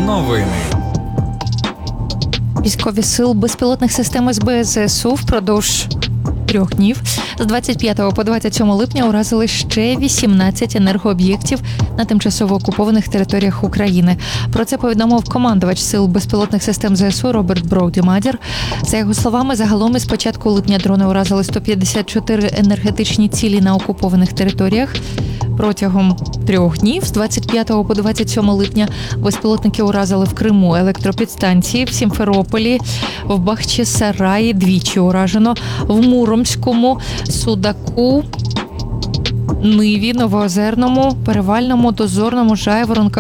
Новини. Військові сил безпілотних систем СБ ЗСУ впродовж 3 днів з 25 по 27 липня уразили ще 18 енергооб'єктів на тимчасово окупованих територіях України. Про це повідомив командувач сил безпілотних систем ЗСУ Роберт Броудімадір. За його словами, загалом із початку липня дрони уразили 154 енергетичні цілі на окупованих територіях. Протягом 3 днів, з 25 по 27 липня, безпілотники уразили в Криму електропідстанції, в Сімферополі, в Бахчисараї двічі уражено, в Муромському, Судаку, Ниві, Новоозерному, Перевальному, Дозорному, Жайворонках,